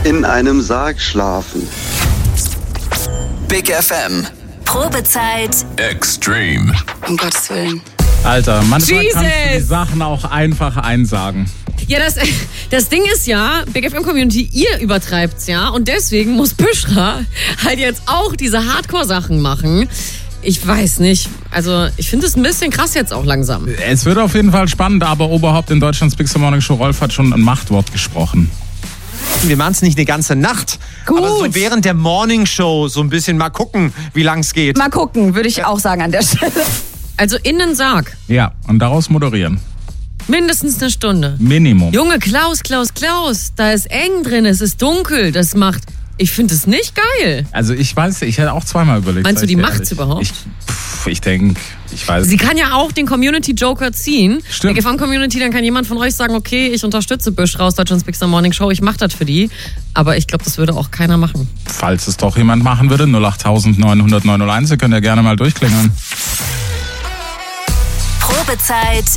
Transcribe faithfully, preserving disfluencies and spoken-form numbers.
in einem Sarg schlafen. Big F M. Probezeit. Extreme. Um Gottes Willen. Alter, manchmal Jesus. kannst du die Sachen auch einfach einsagen. Ja, das, das Ding ist ja, Big F M Community, ihr übertreibt's ja. Und deswegen muss Büschra halt jetzt auch diese Hardcore-Sachen machen. Ich weiß nicht. Also, ich finde es ein bisschen krass jetzt auch langsam. Es wird auf jeden Fall spannend, aber Oberhaupt in Deutschlands Big Star Morning Show, Rolf hat schon ein Machtwort gesprochen. Wir machen es nicht eine ganze Nacht, Gut. aber so während der Morning Show so ein bisschen mal gucken, wie lang es geht. Mal gucken, würde ich auch sagen an der Stelle. Also in den Sarg. Ja, und daraus moderieren. Mindestens eine Stunde. Minimum. Junge, Klaus, Klaus, Klaus, da ist eng drin, es ist dunkel, das macht... Ich finde es nicht geil. Also ich weiß, ich hätte auch zweimal überlegt. Meinst du, sag ich die dir macht's ehrlich. überhaupt? Ich, pff, ich denke, ich weiß. Sie kann ja auch den Community-Joker ziehen. Stimmt. Big F M-Community, dann kann jemand von euch sagen, okay, ich unterstütze Büschra aus Deutschlands Big Star Morning Show, ich mache das für die. Aber ich glaube, das würde auch keiner machen. Falls es doch jemand machen würde, null acht neun null null neun null eins, ihr könnt ja gerne mal durchklingeln. Probezeit